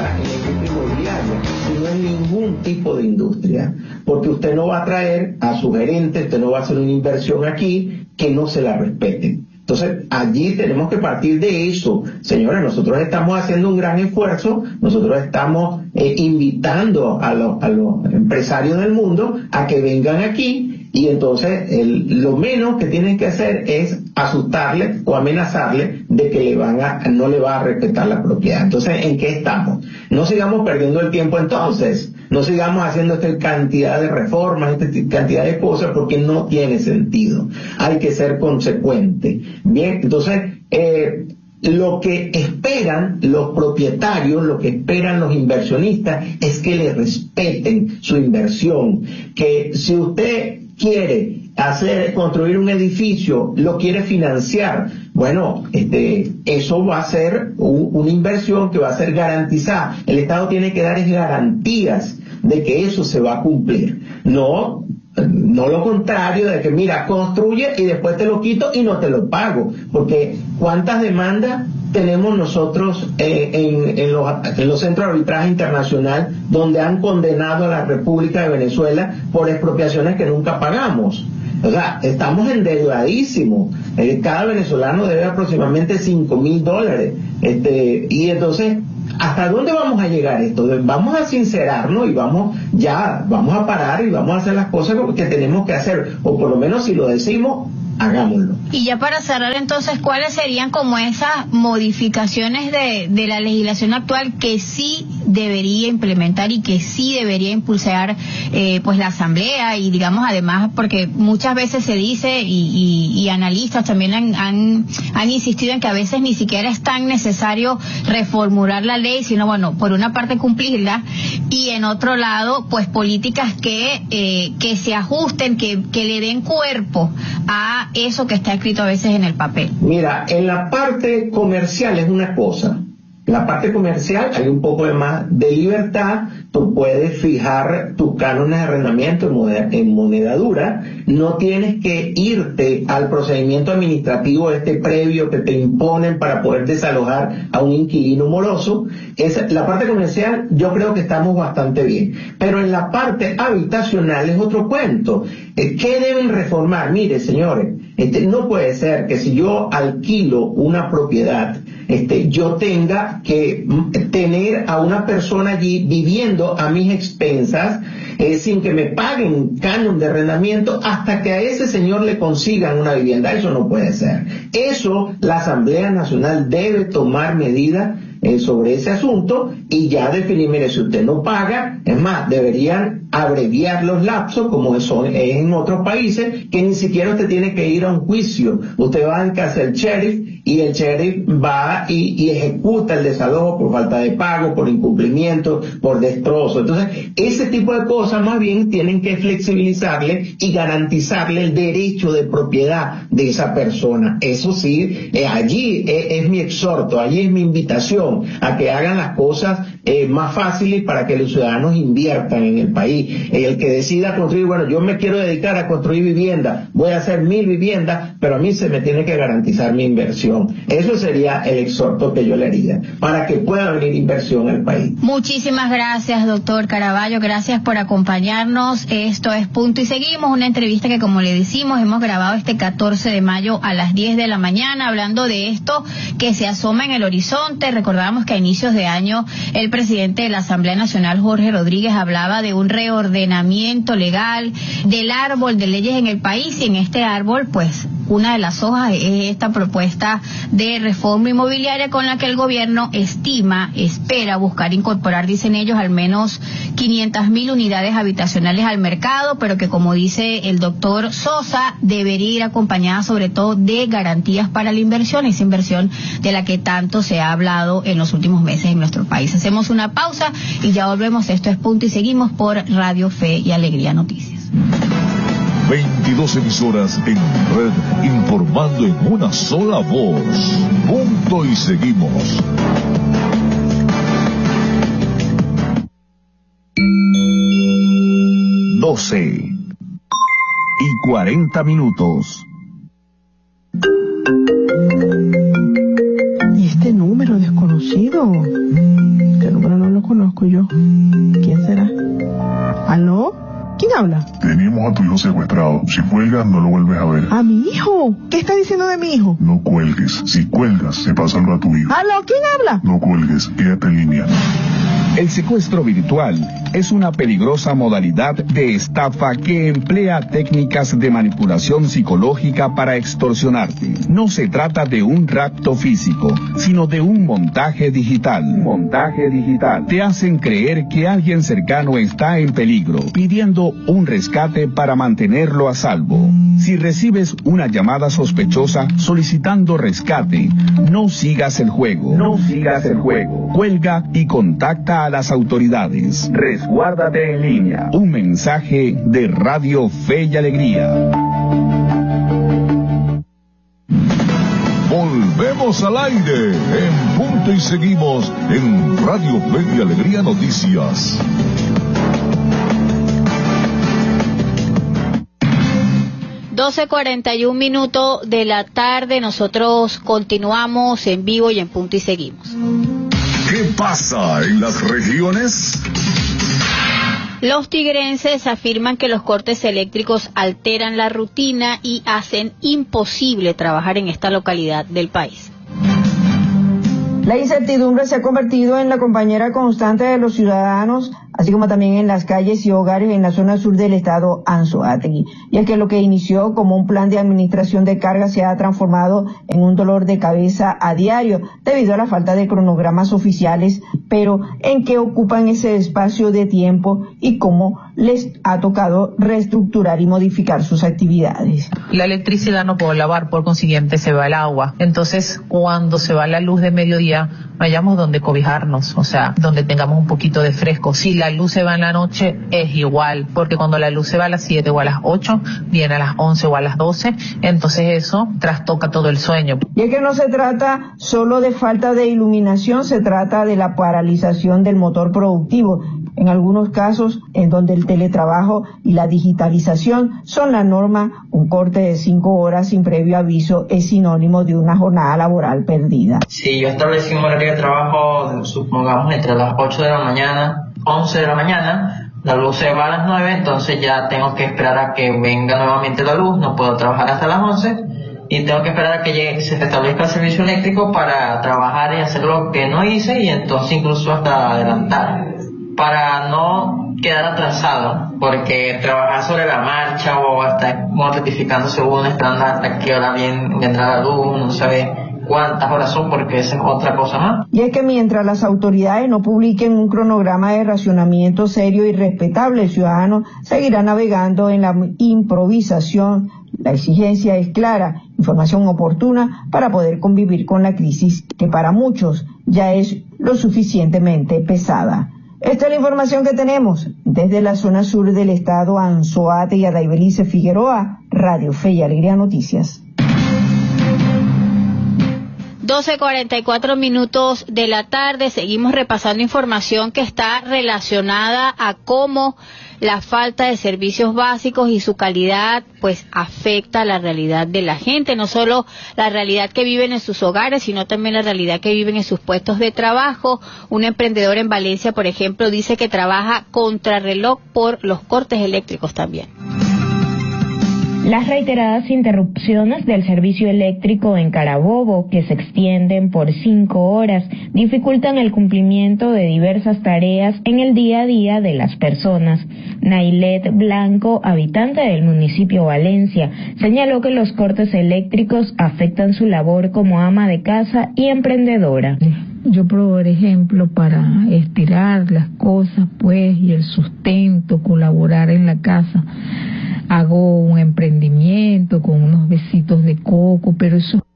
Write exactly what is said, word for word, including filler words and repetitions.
en la industria inmobiliaria, sino en ningún tipo de industria, porque usted no va a traer a su gerente, usted no va a hacer una inversión aquí que no se la respeten. Entonces, allí tenemos que partir de eso. Señores, nosotros estamos haciendo un gran esfuerzo, nosotros estamos eh, invitando a los, a los empresarios del mundo a que vengan aquí, y entonces el, lo menos que tienen que hacer es asustarle o amenazarle de que le van a, no le va a respetar la propiedad. Entonces, ¿en qué estamos? No sigamos perdiendo el tiempo entonces, no sigamos haciendo esta cantidad de reformas, esta cantidad de cosas, porque no tiene sentido. Hay que ser consecuente. Bien, entonces, eh, lo que esperan los propietarios, lo que esperan los inversionistas es que le respeten su inversión, que si usted quiere hacer, construir un edificio, lo quiere financiar, bueno, este, eso va a ser un, una inversión que va a ser garantizada. El Estado tiene que dar garantías de que eso se va a cumplir, no no lo contrario de que mira, construye y después te lo quito y no te lo pago, porque ¿cuántas demandas tenemos nosotros eh, en, en, los, en los centros de arbitraje internacional donde han condenado a la República de Venezuela por expropiaciones que nunca pagamos? O sea, estamos endeudadísimos. Eh, cada venezolano debe aproximadamente cinco mil dólares. Este, y entonces, ¿hasta dónde vamos a llegar esto? Vamos a sincerarnos y vamos ya, vamos a parar y vamos a hacer las cosas que tenemos que hacer, o por lo menos si lo decimos, hagámoslo. Y ya para cerrar entonces, ¿cuáles serían como esas modificaciones de, de la legislación actual que sí debería implementar y que sí debería impulsar eh, pues la Asamblea? Y digamos además, porque muchas veces se dice y, y, y analistas también han, han, han insistido en que a veces ni siquiera es tan necesario reformular la ley, sino bueno, por una parte cumplirla y en otro lado pues políticas que, eh, que se ajusten, que, que le den cuerpo a eso que está escrito a veces en el papel. Mira, en la parte comercial es una cosa. En la parte comercial hay un poco de más de libertad, tú puedes fijar tus cánones de arrendamiento en moneda, en moneda dura, no tienes que irte al procedimiento administrativo este previo que te imponen para poder desalojar a un inquilino moroso. Esa, la parte comercial yo creo que estamos bastante bien, pero en la parte habitacional es otro cuento. ¿Qué deben reformar? Mire, señores, este, no puede ser que si yo alquilo una propiedad, este, yo tenga que tener a una persona allí viviendo a mis expensas, eh, sin que me paguen canon de arrendamiento hasta que a ese señor le consigan una vivienda. Eso no puede ser. Eso la Asamblea Nacional debe tomar medidas eh, sobre ese asunto y ya definir, mire, si usted no paga, es más, deberían abreviar los lapsos como son es en otros países, que ni siquiera usted tiene que ir a un juicio, usted va en casa del sheriff y el sheriff va y, y ejecuta el desalojo por falta de pago, por incumplimiento, por destrozo. Entonces, ese tipo de cosas más bien tienen que flexibilizarle y garantizarle el derecho de propiedad de esa persona. Eso sí, eh, allí eh, es mi exhorto, allí es mi invitación a que hagan las cosas eh, más fáciles para que los ciudadanos inviertan en el país. El que decida construir, bueno, yo me quiero dedicar a construir vivienda, voy a hacer mil viviendas, pero a mí se me tiene que garantizar mi inversión. Eso sería el exhorto que yo le haría, para que pueda venir inversión al país. Muchísimas gracias, doctor Caraballo, gracias por acompañarnos. Esto es Punto y Seguimos, una entrevista que, como le decimos, hemos grabado este catorce de mayo a las diez de la mañana, hablando de esto que se asoma en el horizonte. Recordamos que a inicios de año el presidente de la Asamblea Nacional, Jorge Rodríguez, hablaba de un reordenamiento legal del árbol de leyes en el país, y en este árbol, pues, una de las hojas es esta propuesta de reforma inmobiliaria con la que el gobierno estima, espera buscar incorporar, dicen ellos, al menos quinientas mil unidades habitacionales al mercado, pero que, como dice el doctor Sosa, debería ir acompañada sobre todo de garantías para la inversión, esa inversión de la que tanto se ha hablado en los últimos meses en nuestro país. Hacemos una pausa y ya volvemos. Esto es Punto y Seguimos por Radio Fe y Alegría Noticias. veintidós emisoras en red, informando en una sola voz. Punto y Seguimos. doce y cuarenta minutos. ¿Y este número desconocido? ¿Qué número no lo conozco yo. ¿Quién será? ¿Aló? ¿Quién habla? Tenemos a tu hijo secuestrado. Si cuelgas, no lo vuelves a ver. ¿A mi hijo? ¿Qué está diciendo de mi hijo? No cuelgues. Si cuelgas, se pasa algo a tu hijo. ¿Aló? ¿Quién habla? No cuelgues. Quédate en línea. El secuestro virtual es una peligrosa modalidad de estafa que emplea técnicas de manipulación psicológica para extorsionarte. No se trata de un rapto físico, sino de un montaje digital. Montaje digital. Te hacen creer que alguien cercano está en peligro, pidiendo un rescate para mantenerlo a salvo. Si recibes una llamada sospechosa solicitando rescate, no sigas el juego. No sigas el juego. Cuelga y contacta a las autoridades. Resguárdate en línea. Un mensaje de Radio Fe y Alegría. Volvemos al aire en punto y seguimos en Radio Fe y Alegría Noticias. doce cuarenta y un minutos de la tarde, nosotros continuamos en vivo y en punto y seguimos. ¿Qué pasa en las regiones? Los tigrenses afirman que los cortes eléctricos alteran la rutina y hacen imposible trabajar en esta localidad del país. La incertidumbre se ha convertido en la compañera constante de los ciudadanos, así como también en las calles y hogares en la zona sur del estado Anzoátegui. Y es que lo que inició como un plan de administración de carga se ha transformado en un dolor de cabeza a diario debido a la falta de cronogramas oficiales, pero en qué ocupan ese espacio de tiempo y cómo les ha tocado reestructurar y modificar sus actividades. La electricidad no puedo lavar, por consiguiente se va el agua. Entonces, cuando se va la luz de mediodía, no hayamos donde cobijarnos, o sea, donde tengamos un poquito de fresco. Si la luz se va en la noche, es igual, porque cuando la luz se va a las siete o a las ocho, viene a las once o a las doce, entonces eso trastoca todo el sueño. Y es que no se trata solo de falta de iluminación, se trata de la paralización del motor productivo. En algunos casos, en donde el teletrabajo y la digitalización son la norma, un corte de cinco horas sin previo aviso es sinónimo de una jornada laboral perdida. Si yo establecí un horario de trabajo, supongamos entre las ocho de la mañana, once de la mañana, la luz se va a las nueve, entonces ya tengo que esperar a que venga nuevamente la luz, no puedo trabajar hasta las once, y tengo que esperar a que llegue, se establezca el servicio eléctrico para trabajar y hacer lo que no hice, y entonces incluso hasta adelantar, para no quedar atrasado, porque trabajar sobre la marcha o hasta rectificando según esperando hasta qué hora bien vendrá la luz, no sabe cuántas horas son, porque esa es otra cosa más. Y es que mientras las autoridades no publiquen un cronograma de racionamiento serio y respetable, el ciudadano seguirá navegando en la improvisación. La exigencia es clara, información oportuna para poder convivir con la crisis que para muchos ya es lo suficientemente pesada. Esta es la información que tenemos desde la zona sur del estado Anzoátegui y Adaibelice Figueroa, Radio Fe y Alegría Noticias. doce cuarenta y cuatro minutos de la tarde, seguimos repasando información que está relacionada a cómo la falta de servicios básicos y su calidad pues afecta la realidad de la gente, no solo la realidad que viven en sus hogares, sino también la realidad que viven en sus puestos de trabajo. Un emprendedor en Valencia, por ejemplo, dice que trabaja contrarreloj por los cortes eléctricos también. Las reiteradas interrupciones del servicio eléctrico en Carabobo, que se extienden por cinco horas, dificultan el cumplimiento de diversas tareas en el día a día de las personas. Nailet Blanco, habitante del municipio Valencia, señaló que los cortes eléctricos afectan su labor como ama de casa y emprendedora. Yo, por ejemplo, para estirar las cosas, pues, y el sustento, colaborar en la casa, hago un emprendimiento con unos besitos de coco, pero eso